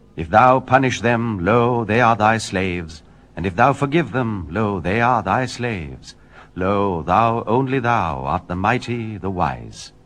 If thou punish them, lo, they are thy slaves, and if thou forgive them, lo, they are thy slaves. Lo, thou, only thou, art the mighty, the wise.